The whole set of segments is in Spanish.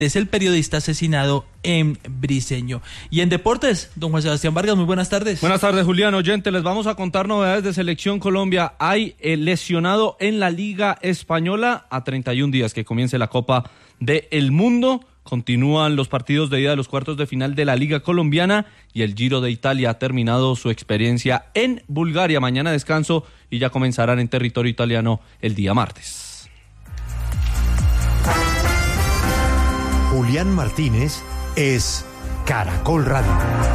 es el periodista asesinado en Briceño. Y en deportes, don Juan Sebastián Vargas, muy buenas tardes. Buenas tardes, Julián, oyente, les vamos a contar novedades de Selección Colombia. Hay lesionado en la Liga Española a 31 días que comience la Copa del Mundo. Continúan los partidos de ida de los cuartos de final de la Liga Colombiana y el Giro de Italia ha terminado su experiencia en Bulgaria. Mañana descanso y ya comenzarán en territorio italiano el día martes. Julián Martínez es Caracol Radio.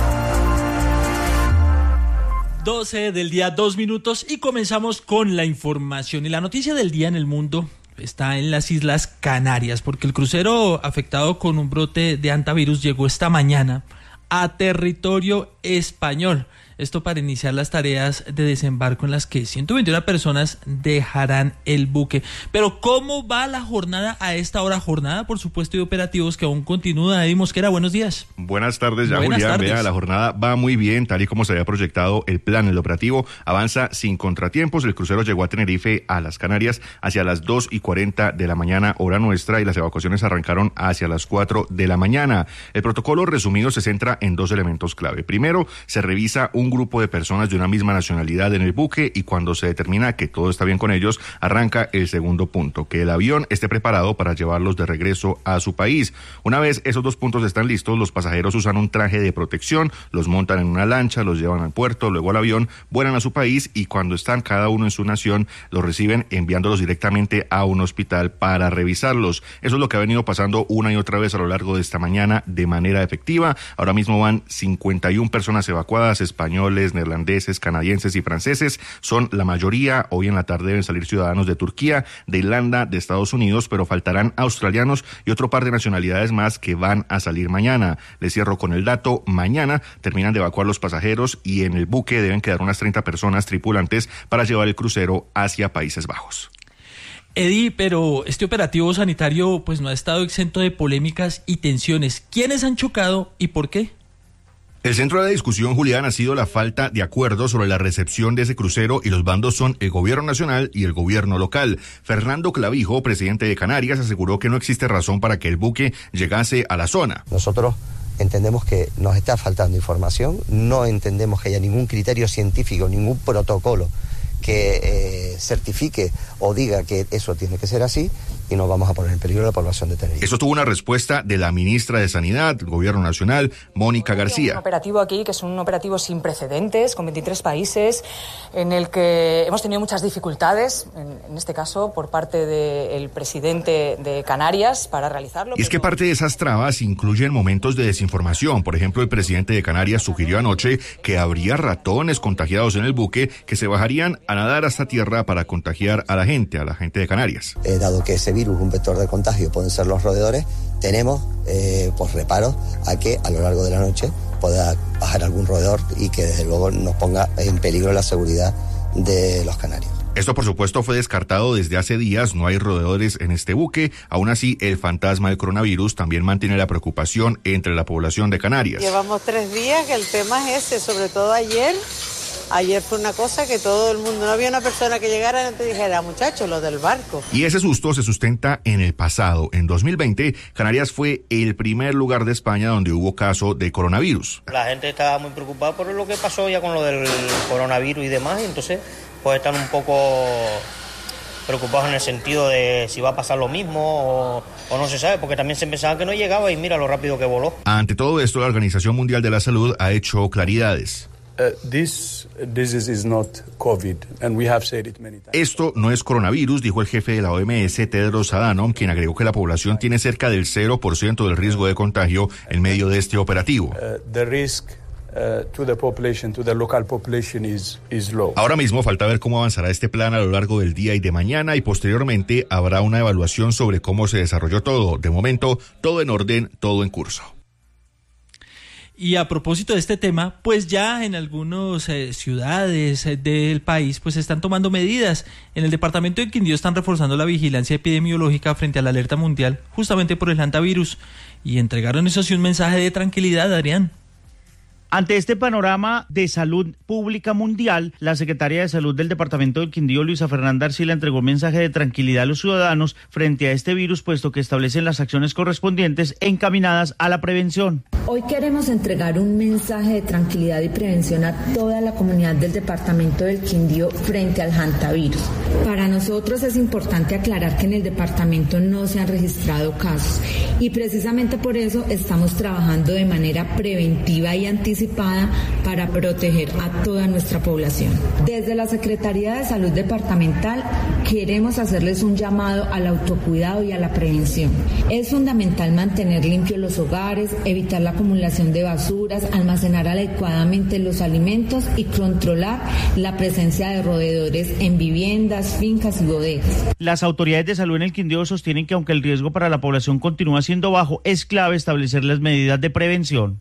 12 del día, 2 minutos y comenzamos con la información. Y la noticia del día en el mundo está en las Islas Canarias, porque el crucero afectado con un brote de hantavirus llegó esta mañana a territorio español. Esto para iniciar las tareas de desembarco en las que 121 personas dejarán el buque. Pero ¿cómo va la jornada a esta hora? Jornada, por supuesto, de operativos que aún continúa. Eddie Mosquera, buenos días. Buenas tardes, Julián. Vea, la jornada va muy bien, tal y como se había proyectado el plan. El operativo avanza sin contratiempos. El crucero llegó a Tenerife, a las Canarias, hacia las 2:40 de la mañana, hora nuestra, y las evacuaciones arrancaron hacia las 4 de la mañana. El protocolo resumido se centra en 2 elementos clave. Primero, se revisa un grupo de personas de una misma nacionalidad en el buque y cuando se determina que todo está bien con ellos, arranca el segundo punto, que el avión esté preparado para llevarlos de regreso a su país. Una vez esos 2 puntos están listos, los pasajeros usan un traje de protección, los montan en una lancha, los llevan al puerto, luego al avión, vuelan a su país y cuando están cada uno en su nación, los reciben enviándolos directamente a un hospital para revisarlos. Eso es lo que ha venido pasando una y otra vez a lo largo de esta mañana de manera efectiva. Ahora mismo van 51 personas evacuadas, españoles, neerlandeses, canadienses y franceses, son la mayoría. Hoy en la tarde deben salir ciudadanos de Turquía, de Irlanda, de Estados Unidos, pero faltarán australianos y otro par de nacionalidades más que van a salir mañana. Les cierro con el dato, mañana terminan de evacuar los pasajeros y en el buque deben quedar unas 30 personas tripulantes para llevar el crucero hacia Países Bajos. Eddie, pero este operativo sanitario pues no ha estado exento de polémicas y tensiones. ¿Quiénes han chocado y por qué? El centro de la discusión, Julián, ha sido la falta de acuerdo sobre la recepción de ese crucero y los bandos son el gobierno nacional y el gobierno local. Fernando Clavijo, presidente de Canarias, aseguró que no existe razón para que el buque llegase a la zona. Nosotros entendemos que nos está faltando información, no entendemos que haya ningún criterio científico, ningún protocolo que certifique o diga que eso tiene que ser así y nos vamos a poner en peligro la población de Tenerife. Eso tuvo una respuesta de la ministra de Sanidad, del Gobierno Nacional, Mónica García. Un operativo aquí que es un operativo sin precedentes, con 23 países, en el que hemos tenido muchas dificultades, en este caso por parte del presidente de Canarias, para realizarlo. Y es que parte de esas trabas incluyen momentos de desinformación. Por ejemplo, el presidente de Canarias sugirió anoche que habría ratones contagiados en el buque que se bajarían a nadar hasta tierra para contagiar a la gente de Canarias. Dado que ese virus, un vector de contagio, pueden ser los roedores, tenemos reparos a que a lo largo de la noche pueda bajar algún roedor y que desde luego nos ponga en peligro la seguridad de los canarios. Esto, por supuesto, fue descartado desde hace días. No hay roedores en este buque. Aún así, el fantasma del coronavirus también mantiene la preocupación entre la población de Canarias. Llevamos 3 días que el tema es ese, sobre todo ayer. Ayer fue una cosa que todo el mundo, no había una persona que llegara y no te dijera, muchachos, lo del barco. Y ese susto se sustenta en el pasado. En 2020, Canarias fue el primer lugar de España donde hubo caso de coronavirus. La gente estaba muy preocupada por lo que pasó ya con lo del coronavirus y demás, y entonces pues están un poco preocupados en el sentido de si va a pasar lo mismo o no se sabe, porque también se pensaba que no llegaba y mira lo rápido que voló. Ante todo esto, la Organización Mundial de la Salud ha hecho claridades. Esto no es coronavirus, dijo el jefe de la OMS, Tedros Adhanom, quien agregó que la población tiene cerca del 0% del riesgo de contagio en medio de este operativo. Ahora mismo falta ver cómo avanzará este plan a lo largo del día y de mañana y posteriormente habrá una evaluación sobre cómo se desarrolló todo. De momento, todo en orden, todo en curso. Y a propósito de este tema, pues ya en algunas ciudades del país pues están tomando medidas. En el departamento de Quindío están reforzando la vigilancia epidemiológica frente a la alerta mundial justamente por el hantavirus y entregaron eso sí un mensaje de tranquilidad, Adrián. Ante este panorama de salud pública mundial, la secretaria de Salud del Departamento del Quindío, Luisa Fernanda Arcila, entregó un mensaje de tranquilidad a los ciudadanos frente a este virus, puesto que establecen las acciones correspondientes encaminadas a la prevención. Hoy queremos entregar un mensaje de tranquilidad y prevención a toda la comunidad del Departamento del Quindío frente al hantavirus. Para nosotros es importante aclarar que en el departamento no se han registrado casos y precisamente por eso estamos trabajando de manera preventiva y anticipada para proteger a toda nuestra población. Desde la Secretaría de Salud Departamental queremos hacerles un llamado al autocuidado y a la prevención. Es fundamental mantener limpios los hogares, evitar la acumulación de basuras, almacenar adecuadamente los alimentos y controlar la presencia de roedores en viviendas, fincas y bodegas. Las autoridades de salud en el Quindío sostienen que aunque el riesgo para la población continúa siendo bajo, es clave establecer las medidas de prevención.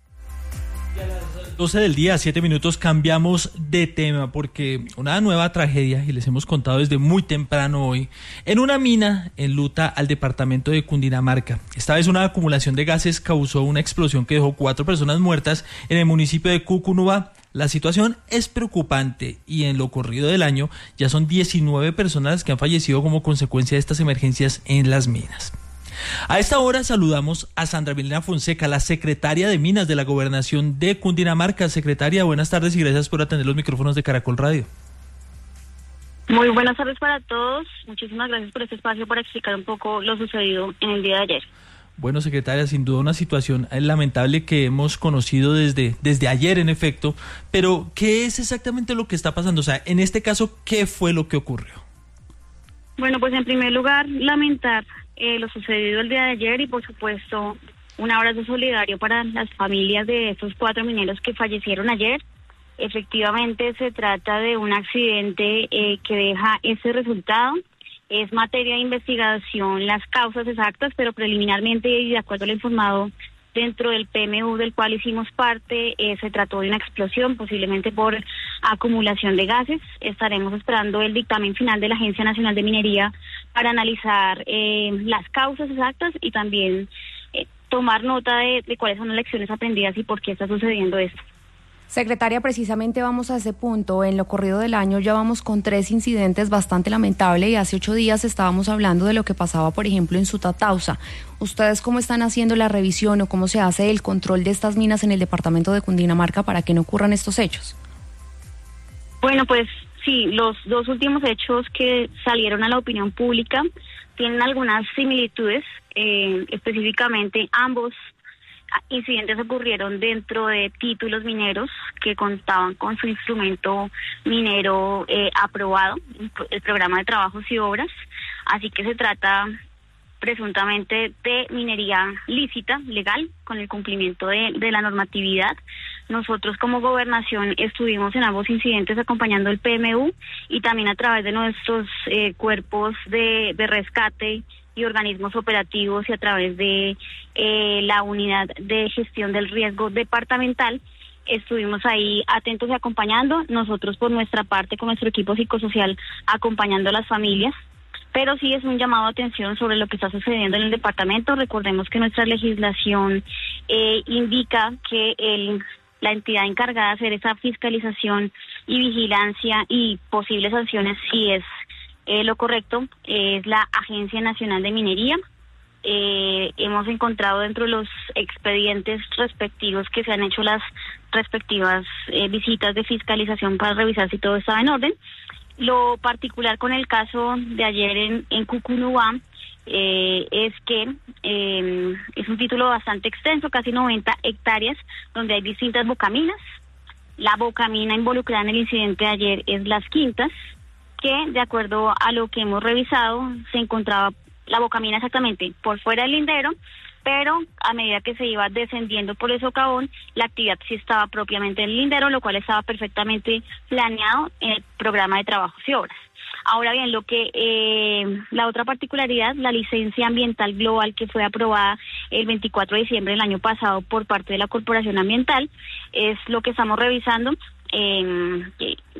12 del día, 7 minutos, cambiamos de tema porque una nueva tragedia, y les hemos contado desde muy temprano hoy, en una mina enluta al departamento de Cundinamarca. Esta vez una acumulación de gases causó una explosión que dejó 4 personas muertas en el municipio de Cucunúa. La situación es preocupante y en lo corrido del año ya son 19 personas que han fallecido como consecuencia de estas emergencias en las minas. A esta hora saludamos a Sandra Milena Fonseca, la secretaria de Minas de la Gobernación de Cundinamarca. Secretaria, buenas tardes y gracias por atender los micrófonos de Caracol Radio. Muy buenas tardes para todos. Muchísimas gracias por este espacio para explicar un poco lo sucedido en el día de ayer. Bueno, secretaria, sin duda una situación lamentable que hemos conocido desde ayer, en efecto, pero ¿qué es exactamente lo que está pasando? O sea, en este caso, ¿qué fue lo que ocurrió? Bueno, pues en primer lugar, lamentar lo sucedido el día de ayer y por supuesto un abrazo solidario para las familias de estos 4 mineros que fallecieron ayer. Efectivamente se trata de un accidente que deja ese resultado. Es materia de investigación las causas exactas, pero preliminarmente y de acuerdo al informado dentro del PMU del cual hicimos parte, se trató de una explosión, posiblemente por acumulación de gases. Estaremos esperando el dictamen final de la Agencia Nacional de Minería para analizar las causas exactas y también tomar nota de cuáles son las lecciones aprendidas y por qué está sucediendo esto. Secretaria, precisamente vamos a ese punto. En lo corrido del año ya vamos con 3 incidentes bastante lamentables y hace 8 días estábamos hablando de lo que pasaba, por ejemplo, en Sutatausa. ¿Ustedes cómo están haciendo la revisión o cómo se hace el control de estas minas en el departamento de Cundinamarca para que no ocurran estos hechos? Bueno, pues sí, los 2 últimos hechos que salieron a la opinión pública tienen algunas similitudes, específicamente ambos incidentes ocurrieron dentro de títulos mineros que contaban con su instrumento minero aprobado, el programa de trabajos y obras, así que se trata presuntamente de minería lícita, legal, con el cumplimiento de la normatividad. Nosotros como gobernación estuvimos en ambos incidentes acompañando el PMU y también a través de nuestros cuerpos de rescate y organismos operativos y a través de la unidad de gestión del riesgo departamental, estuvimos ahí atentos y acompañando, nosotros por nuestra parte con nuestro equipo psicosocial acompañando a las familias, pero sí es un llamado a atención sobre lo que está sucediendo en el departamento. Recordemos que nuestra legislación indica que la entidad encargada de hacer esa fiscalización y vigilancia y posibles sanciones, si es lo correcto, es la Agencia Nacional de Minería. Hemos encontrado dentro de los expedientes respectivos que se han hecho las respectivas visitas de fiscalización para revisar si todo estaba en orden. Lo particular con el caso de ayer en Cucunúa es que es un título bastante extenso, casi 90 hectáreas, donde hay distintas bocaminas. La bocamina involucrada en el incidente de ayer es Las Quintas, que de acuerdo a lo que hemos revisado se encontraba la bocamina exactamente por fuera del lindero, pero a medida que se iba descendiendo por el socavón, la actividad sí estaba propiamente en el lindero, lo cual estaba perfectamente planeado en el programa de trabajos y obras. Ahora bien, la otra particularidad, la licencia ambiental global que fue aprobada el 24 de diciembre del año pasado por parte de la Corporación Ambiental, es lo que estamos revisando.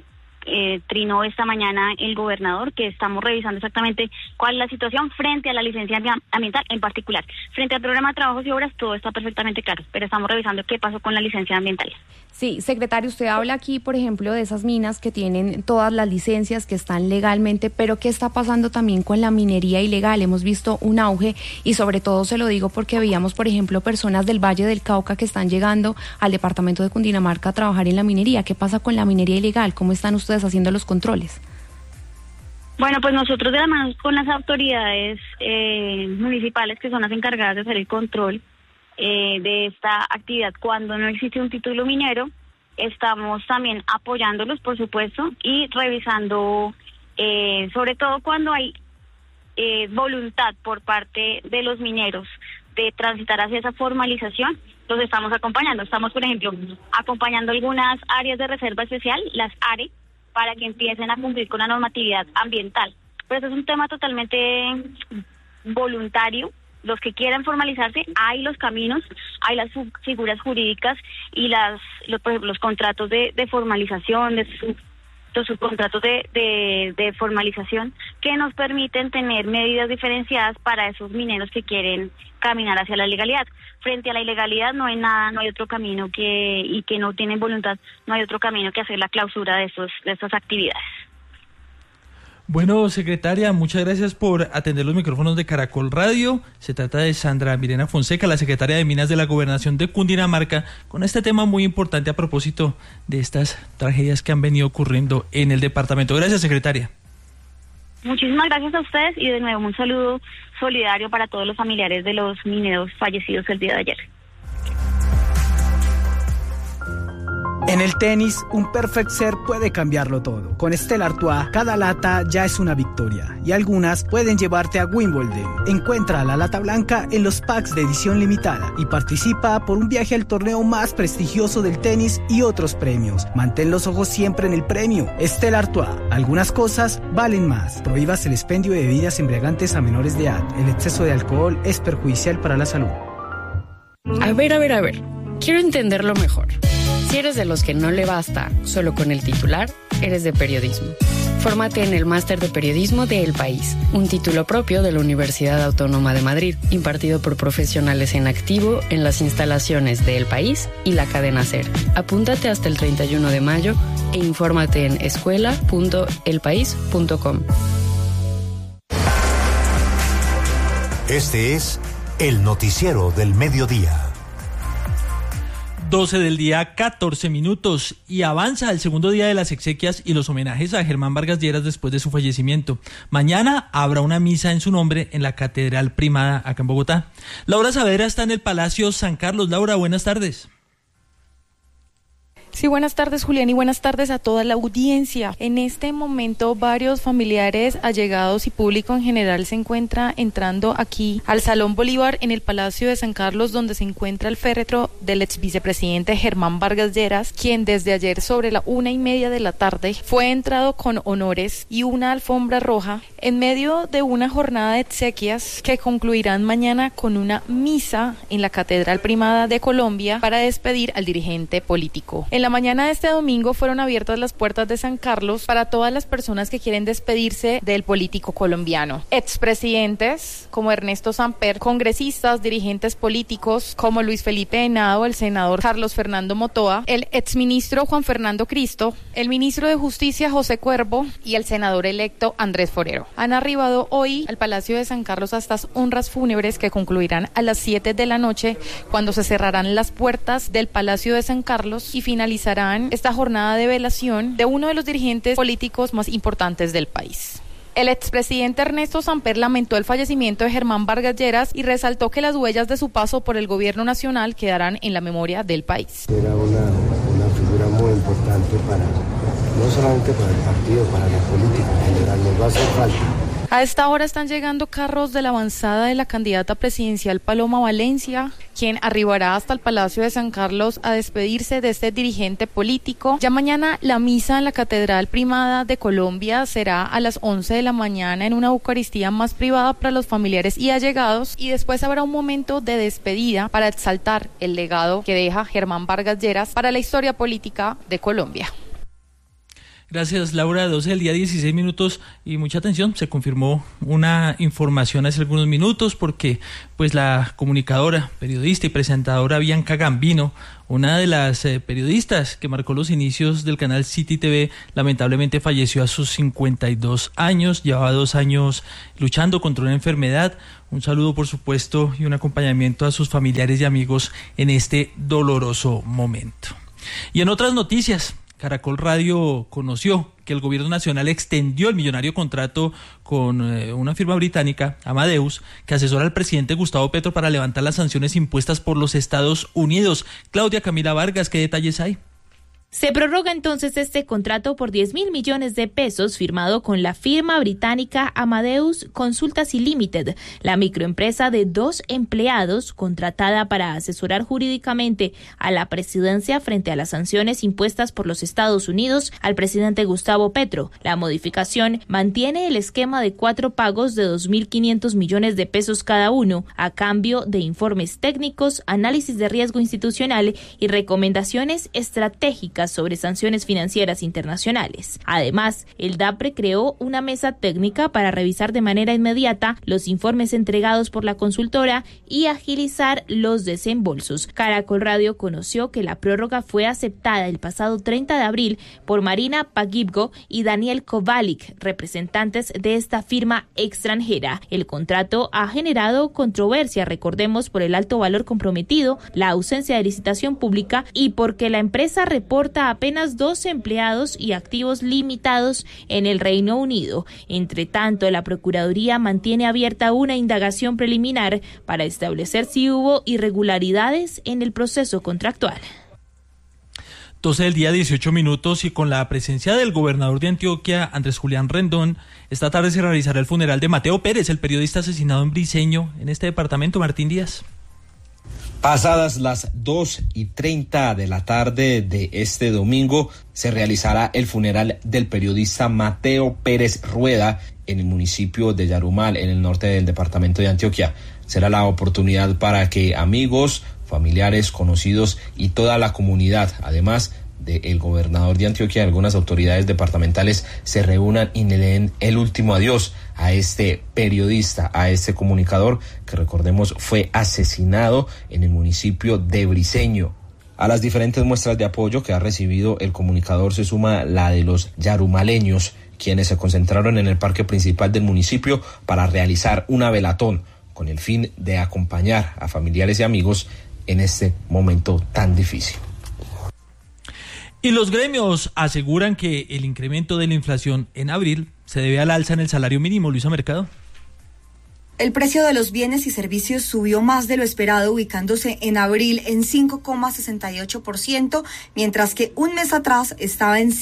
trinó esta mañana el gobernador, que estamos revisando exactamente cuál es la situación frente a la licencia ambiental en particular. Frente al programa de trabajos y obras todo está perfectamente claro, pero estamos revisando qué pasó con la licencia ambiental. Sí, secretario, usted habla aquí, por ejemplo, de esas minas que tienen todas las licencias, que están legalmente, pero ¿qué está pasando también con la minería ilegal? Hemos visto un auge y sobre todo se lo digo porque veíamos, por ejemplo, personas del Valle del Cauca que están llegando al departamento de Cundinamarca a trabajar en la minería. ¿Qué pasa con la minería ilegal? ¿Cómo están ustedes haciendo los controles? Bueno, pues nosotros de la mano con las autoridades municipales, que son las encargadas de hacer el control de esta actividad cuando no existe un título minero, estamos también apoyándolos, por supuesto, y revisando, sobre todo cuando hay voluntad por parte de los mineros de transitar hacia esa formalización, los estamos acompañando. Estamos, por ejemplo, acompañando algunas áreas de reserva especial, las ARE, para que empiecen a cumplir con la normatividad ambiental. Pero eso es un tema totalmente voluntario. Los que quieran formalizarse, hay los caminos, hay las figuras jurídicas y por ejemplo, los contratos de formalización, los subcontratos de formalización que nos permiten tener medidas diferenciadas para esos mineros que quieren caminar hacia la legalidad. Frente a la ilegalidad no hay nada, no hay otro camino y que no tienen voluntad, no hay otro camino que hacer la clausura de estas actividades. Bueno, secretaria, muchas gracias por atender los micrófonos de Caracol Radio. Se trata de Sandra Mirena Fonseca, la secretaria de Minas de la Gobernación de Cundinamarca, con este tema muy importante a propósito de estas tragedias que han venido ocurriendo en el departamento. Gracias, secretaria. Muchísimas gracias a ustedes y de nuevo un saludo solidario para todos los familiares de los mineros fallecidos el día de ayer. En el tenis, un perfect serve puede cambiarlo todo. Con Stella Artois, cada lata ya es una victoria y algunas pueden llevarte a Wimbledon. Encuentra la lata blanca en los packs de edición limitada y participa por un viaje al torneo más prestigioso del tenis y otros premios. Mantén los ojos siempre en el premio. Stella Artois, algunas cosas valen más. Prohíbas el expendio de bebidas embriagantes a menores de edad. El exceso de alcohol es perjudicial para la salud. A ver. Quiero entenderlo mejor. Si eres de los que no le basta solo con el titular, eres de periodismo. Fórmate en el Máster de Periodismo de El País, un título propio de la Universidad Autónoma de Madrid, impartido por profesionales en activo en las instalaciones de El País y la cadena SER. Apúntate hasta el 31 de mayo e infórmate en escuela.elpaís.com. Este es el noticiero del mediodía. 12 del día, 14 minutos, y avanza el segundo día de las exequias y los homenajes a Germán Vargas Lleras después de su fallecimiento. Mañana habrá una misa en su nombre en la Catedral Primada acá en Bogotá. Laura Saavedra está en el Palacio San Carlos. Laura, buenas tardes. Sí, buenas tardes, Julián, y buenas tardes a toda la audiencia. En este momento, varios familiares, allegados y público en general se encuentra entrando aquí al Salón Bolívar en el Palacio de San Carlos, donde se encuentra el féretro del ex vicepresidente Germán Vargas Lleras, quien desde ayer sobre la 1:30 de la tarde fue entrado con honores y una alfombra roja en medio de una jornada de exequias que concluirán mañana con una misa en la Catedral Primada de Colombia para despedir al dirigente político. En la mañana de este domingo fueron abiertas las puertas de San Carlos para todas las personas que quieren despedirse del político colombiano. Expresidentes como Ernesto Samper, congresistas, dirigentes políticos como Luis Felipe Henao, el senador Carlos Fernando Motoa, el exministro Juan Fernando Cristo, el ministro de Justicia José Cuervo y el senador electo Andrés Forero. Han arribado hoy al Palacio de San Carlos a estas honras fúnebres que concluirán a las 7 de la noche, cuando se cerrarán las puertas del Palacio de San Carlos y finalizarán esta jornada de velación de uno de los dirigentes políticos más importantes del país. El expresidente Ernesto Samper lamentó el fallecimiento de Germán Vargas Lleras y resaltó que las huellas de su paso por el gobierno nacional quedarán en la memoria del país. Era una figura muy importante no solamente para el partido, para la política en general, nos va a hacer falta. A esta hora están llegando carros de la avanzada de la candidata presidencial Paloma Valencia, quien arribará hasta el Palacio de San Carlos a despedirse de este dirigente político. Ya mañana la misa en la Catedral Primada de Colombia será a las 11 de la mañana en una Eucaristía más privada para los familiares y allegados, y después habrá un momento de despedida para exaltar el legado que deja Germán Vargas Lleras para la historia política de Colombia. Gracias, Laura. 12 del día, 16 minutos y mucha atención. Se confirmó una información hace algunos minutos porque pues la comunicadora, periodista y presentadora Bianca Gambino, una de las periodistas que marcó los inicios del canal City TV, lamentablemente falleció a sus 52 años. Llevaba 2 años luchando contra una enfermedad. Un saludo, por supuesto, y un acompañamiento a sus familiares y amigos en este doloroso momento. Y en otras noticias, Caracol Radio conoció que el gobierno nacional extendió el millonario contrato con una firma británica, Amadeus, que asesora al presidente Gustavo Petro para levantar las sanciones impuestas por los Estados Unidos. Claudia Camila Vargas, ¿qué detalles hay? Se prorroga entonces este contrato por 10.000 millones de pesos firmado con la firma británica Amadeus Consultancy Limited, la microempresa de 2 empleados contratada para asesorar jurídicamente a la presidencia frente a las sanciones impuestas por los Estados Unidos al presidente Gustavo Petro. La modificación mantiene el esquema de 4 pagos de 2.500 millones de pesos cada uno, a cambio de informes técnicos, análisis de riesgo institucional y recomendaciones estratégicas sobre sanciones financieras internacionales. Además, el DAPRE creó una mesa técnica para revisar de manera inmediata los informes entregados por la consultora y agilizar los desembolsos. Caracol Radio conoció que la prórroga fue aceptada el pasado 30 de abril por Marina Pagibgo y Daniel Kovalik, representantes de esta firma extranjera. El contrato ha generado controversia, recordemos, por el alto valor comprometido, la ausencia de licitación pública y porque la empresa reporta apenas 2 empleados y activos limitados en el Reino Unido. Entre tanto, la Procuraduría mantiene abierta una indagación preliminar para establecer si hubo irregularidades en el proceso contractual. 12 del día, 18 minutos, y con la presencia del gobernador de Antioquia, Andrés Julián Rendón, esta tarde se realizará el funeral de Mateo Pérez, el periodista asesinado en Briceño, en este departamento. Martín Díaz. Pasadas las 2:30 de la tarde de este domingo, se realizará el funeral del periodista Mateo Pérez Rueda en el municipio de Yarumal, en el norte del departamento de Antioquia. Será la oportunidad para que amigos, familiares, conocidos y toda la comunidad, además del gobernador de Antioquia y algunas autoridades departamentales, se reúnan y le den el último adiós a este periodista, a este comunicador que, recordemos, fue asesinado en el municipio de Briceño. A las diferentes muestras de apoyo que ha recibido el comunicador se suma la de los yarumaleños, quienes se concentraron en el parque principal del municipio para realizar una velatón con el fin de acompañar a familiares y amigos en este momento tan difícil. Y los gremios aseguran que el incremento de la inflación en abril se debe al alza en el salario mínimo. Luisa Mercado. El precio de los bienes y servicios subió más de lo esperado, ubicándose en abril en 5,68%, mientras que un mes atrás estaba en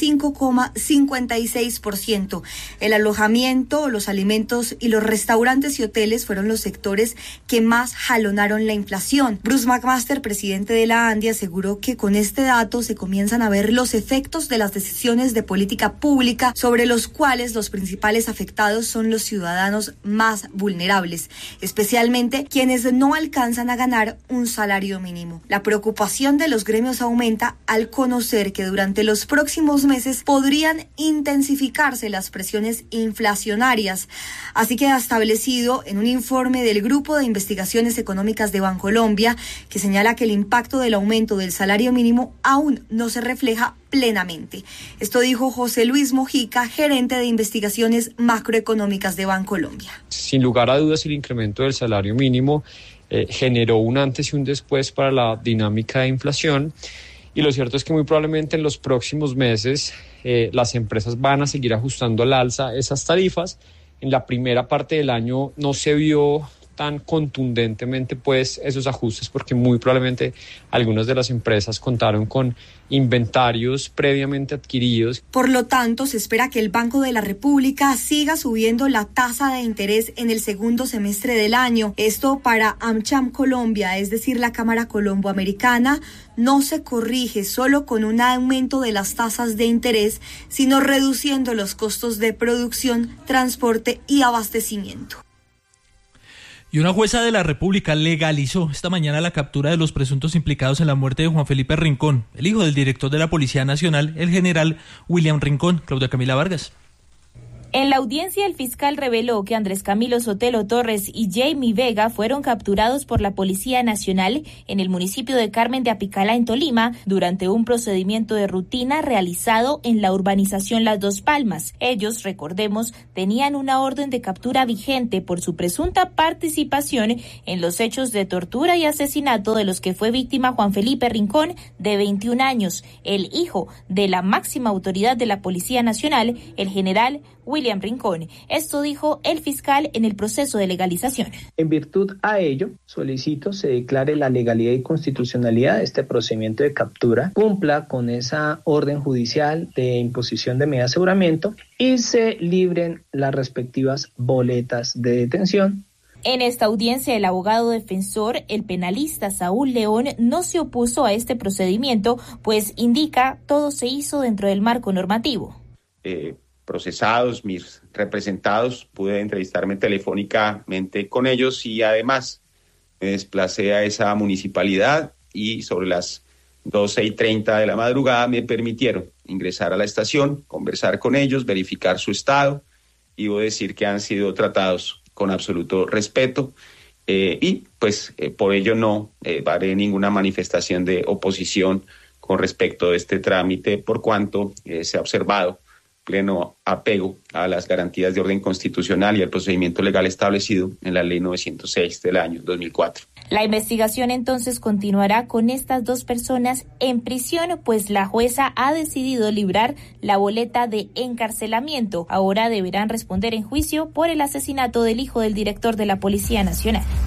5,56%. El alojamiento, los alimentos y los restaurantes y hoteles fueron los sectores que más jalonaron la inflación. Bruce McMaster, presidente de la ANDI, aseguró que con este dato se comienzan a ver los efectos de las decisiones de política pública, sobre los cuales los principales afectados son los ciudadanos más vulnerables, especialmente quienes no alcanzan a ganar un salario mínimo. La preocupación de los gremios aumenta al conocer que durante los próximos meses podrían intensificarse las presiones inflacionarias. Así que ha establecido en un informe del Grupo de Investigaciones Económicas de Bancolombia, que señala que el impacto del aumento del salario mínimo aún no se refleja plenamente. Esto dijo José Luis Mojica, gerente de investigaciones macroeconómicas de Bancolombia. Sin lugar a dudas, el incremento del salario mínimo generó un antes y un después para la dinámica de inflación, y lo cierto es que muy probablemente en los próximos meses las empresas van a seguir ajustando al alza esas tarifas. En la primera parte del año no se vio tan contundentemente pues esos ajustes, porque muy probablemente algunas de las empresas contaron con inventarios previamente adquiridos. Por lo tanto, se espera que el Banco de la República siga subiendo la tasa de interés en el segundo semestre del año. Esto para AmCham Colombia, es decir, la Cámara Colomboamericana, no se corrige solo con un aumento de las tasas de interés, sino reduciendo los costos de producción, transporte y abastecimiento. Y una jueza de la República legalizó esta mañana la captura de los presuntos implicados en la muerte de Juan Felipe Rincón, el hijo del director de la Policía Nacional, el general William Rincón. Claudia Camila Vargas. En la audiencia, el fiscal reveló que Andrés Camilo Sotelo Torres y Jamie Vega fueron capturados por la Policía Nacional en el municipio de Carmen de Apicalá, en Tolima, durante un procedimiento de rutina realizado en la urbanización Las Dos Palmas. Ellos, recordemos, tenían una orden de captura vigente por su presunta participación en los hechos de tortura y asesinato de los que fue víctima Juan Felipe Rincón, de 21 años, el hijo de la máxima autoridad de la Policía Nacional, el general William Rincón. Esto dijo el fiscal en el proceso de legalización. En virtud a ello, solicito se declare la legalidad y constitucionalidad de este procedimiento de captura, cumpla con esa orden judicial de imposición de medida de aseguramiento y se libren las respectivas boletas de detención. En esta audiencia, el abogado defensor, el penalista Saúl León, no se opuso a este procedimiento, pues indica todo se hizo dentro del marco normativo. Procesados, mis representados, pude entrevistarme telefónicamente con ellos y además me desplacé a esa municipalidad y sobre las 12:30 de la madrugada me permitieron ingresar a la estación, conversar con ellos, verificar su estado y debo decir que han sido tratados con absoluto respeto y pues por ello no haré ninguna manifestación de oposición con respecto a este trámite por cuanto se ha observado pleno apego a las garantías de orden constitucional y al procedimiento legal establecido en la Ley 906 del año 2004. La investigación entonces continuará con estas dos personas en prisión, pues la jueza ha decidido librar la boleta de encarcelamiento. Ahora deberán responder en juicio por el asesinato del hijo del director de la Policía Nacional.